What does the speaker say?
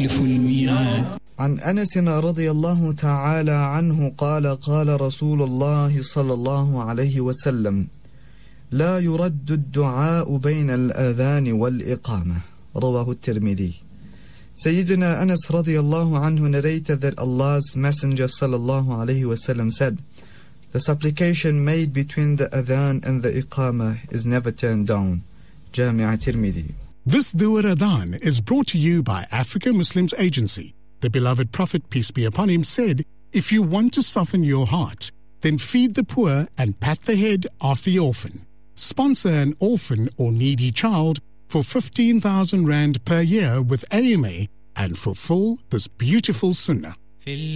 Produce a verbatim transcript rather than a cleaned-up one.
يخلف الميعاد. عن أنس رضي الله تعالى عنه قال قال رسول الله صلى الله عليه وسلم لا يرد الدعاء بين الأذان والإقامة. رواه الترمذي. Sayyidina Anas radiallahu anhu narrated that Allah's Messenger sallallahu alayhi wasallam said, the supplication made between the adhan and the iqamah is never turned down. Jami' Tirmidhi. This Du'a Adhan is brought to you by Africa Muslims Agency. The beloved Prophet, peace be upon him, said, if you want to soften your heart, then feed the poor and pat the head of the orphan. Sponsor an orphan or needy child for fifteen thousand rand per year with A M A and fulfill this beautiful sunnah.